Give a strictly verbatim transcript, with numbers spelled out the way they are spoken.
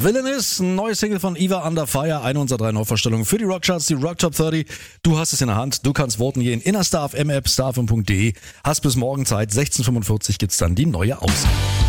Villainous, ein neues Single von Eva Under Fire, eine unserer drei Neuvorstellungen für die Rockcharts, die Rock Top dreißig. Du hast es in der Hand, du kannst voten gehen in der Star F M App, starfm punkt de. Hast bis morgen Zeit, sechzehn Uhr fünfundvierzig gibt's dann die neue Ausgabe.